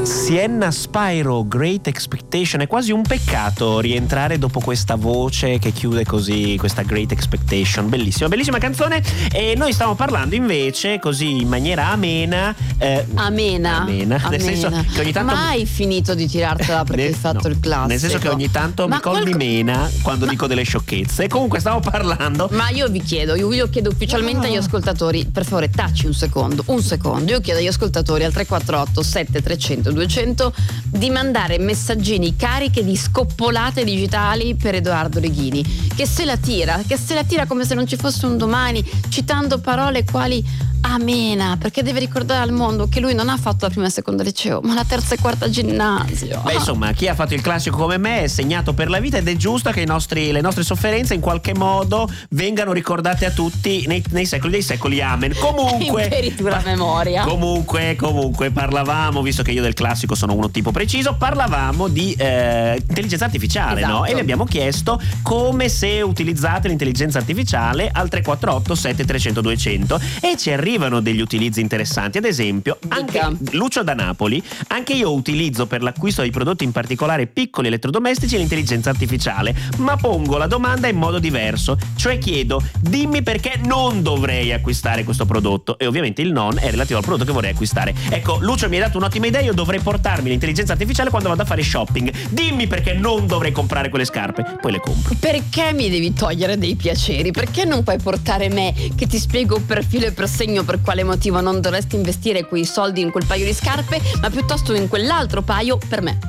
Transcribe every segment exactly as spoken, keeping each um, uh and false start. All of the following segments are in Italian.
Sienna Spyro, Great Expectation. È quasi un peccato rientrare dopo questa voce che chiude così, questa Great Expectation. Bellissima, bellissima canzone. E noi stiamo parlando invece così in maniera amena. Eh, amena. Amena. amena. Nel senso che ogni tanto. Mai finito di tirartela perché nel, hai fatto no, il classico. Nel senso che ogni tanto Ma mi colmi qualco... mena quando Ma... dico delle sciocchezze. Comunque stavo parlando. Ma io vi chiedo, io, io chiedo ufficialmente no. agli ascoltatori, per favore tacci un secondo, un secondo. Io chiedo agli ascoltatori al tre quattro otto sette trecento duecento di mandare messaggini cariche di scoppolate digitali per Edoardo Reghini, che se la tira, che se la tira come se non ci fosse un domani, citando parole quali amena, perché deve ricordare al mondo che lui non ha fatto la prima e seconda liceo, ma la terza e quarta ginnasio. Beh, insomma, chi ha fatto il classico come me è segnato per la vita ed è giusto che i nostri, le nostre sofferenze in qualche modo vengano ricordate a tutti nei, nei secoli dei secoli. Amen. Comunque imperitura memoria. Comunque, comunque parlavamo, visto che io del classico sono uno tipo preciso, parlavamo di eh, intelligenza artificiale, esatto. no? E vi abbiamo chiesto come se utilizzate l'intelligenza artificiale al tre quattro otto sette trecento duecento e ci arrivano degli utilizzi interessanti. Ad esempio, anche Lucio da Napoli, anche io utilizzo per l'acquisto di prodotti, in particolare piccoli elettrodomestici, l'intelligenza artificiale, ma pongo la domanda in modo diverso, cioè chiedo dimmi perché non dovrei acquistare questo prodotto, e ovviamente il non è relativo al prodotto che vorrei acquistare. Ecco, Lucio mi hai dato un'ottima idea, io dovrei portarmi l'intelligenza artificiale quando vado a fare shopping. Dimmi perché non dovrei comprare quelle scarpe, poi le compro. Perché mi devi togliere dei piaceri? Perché non puoi portare me che ti spiego per filo e per segno per quale motivo non dovresti investire quei soldi in quel paio di scarpe, ma piuttosto in quell'altro paio per me?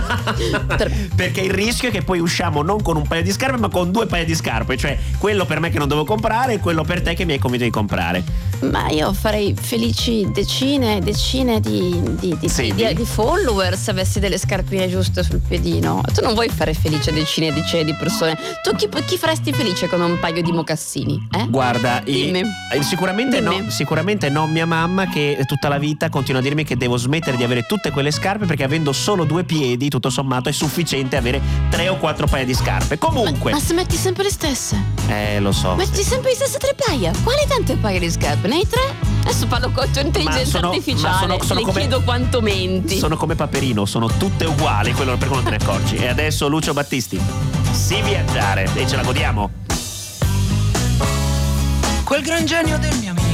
per me. Perché il rischio è che poi usciamo non con un paio di scarpe ma con due paia di scarpe, cioè quello per me che non devo comprare e quello per te che mi hai convinto di comprare. Ma io farei felici decine e decine di, di, di, sì, di, di follower se avessi delle scarpine giuste sul piedino. Tu non vuoi fare felice decine e decine di persone. Tu chi, chi faresti felice con un paio di mocassini? Eh? Guarda, Dimmi. I, sicuramente Dimmi. no, sicuramente no mia mamma, che tutta la vita continua a dirmi che devo smettere di avere tutte quelle scarpe perché avendo solo due piedi tutto sommato è sufficiente avere tre o quattro paia di scarpe. Comunque Ma, ma se metti sempre le stesse? Eh lo so. Metti sempre le stesse tre paia. Quali tante paia di scarpe? Ne hai tre? Adesso parlo con la tua intelligenza sono, artificiale. sono, sono Le come, chiedo quanto menti. Sono come Paperino, sono tutte uguali, quello perché non te ne accorgi. E adesso Lucio Battisti, sì viaggiare, e ce la godiamo. Quel gran genio del mio amico